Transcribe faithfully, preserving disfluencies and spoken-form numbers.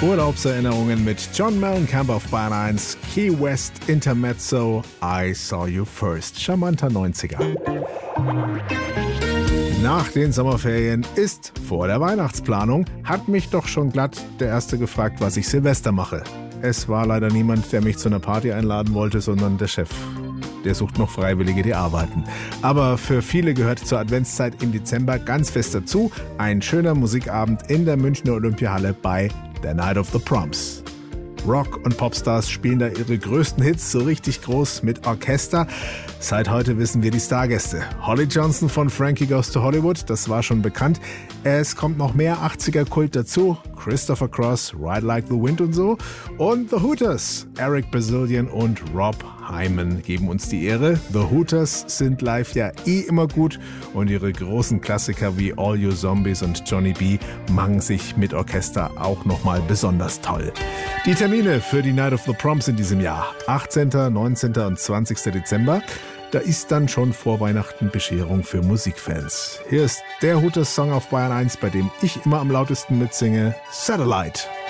Urlaubserinnerungen mit John Mellencamp auf Bayern eins, Key West Intermezzo, I Saw You First, charmanter neunziger. Nach den Sommerferien ist vor der Weihnachtsplanung, hat mich doch schon glatt der Erste gefragt, was ich Silvester mache. Es war leider niemand, der mich zu einer Party einladen wollte, sondern der Chef. Der sucht noch Freiwillige, die arbeiten. Aber für viele gehört zur Adventszeit im Dezember ganz fest dazu ein schöner Musikabend in der Münchner Olympiahalle bei The Night of the Proms. Rock- und Popstars spielen da ihre größten Hits so richtig groß mit Orchester. Seit heute wissen wir die Stargäste. Holly Johnson von Frankie Goes to Hollywood, das war schon bekannt. Es kommt noch mehr achtziger-Kult dazu. Christopher Cross, Ride Like the Wind und so. Und The Hooters, Eric Bazillion und Rob Hyman geben uns die Ehre. The Hooters sind live ja eh immer gut und ihre großen Klassiker wie All You Zombies und Johnny B. machen sich mit Orchester auch nochmal besonders toll. Die Termine für die Night of the Proms in diesem Jahr: achtzehnten, neunzehnten und zwanzigsten Dezember. Da ist dann schon vor Weihnachten Bescherung für Musikfans. Hier ist der Hooters-Song auf Bayern eins, bei dem ich immer am lautesten mitsinge: Satellite.